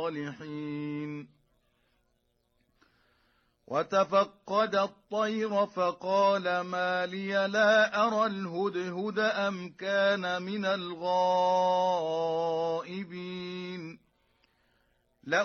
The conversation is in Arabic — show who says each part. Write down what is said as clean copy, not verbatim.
Speaker 1: الصالحين وتفقد الطير فقال ما لي لا أرى الهدهد أم كان من الغائبين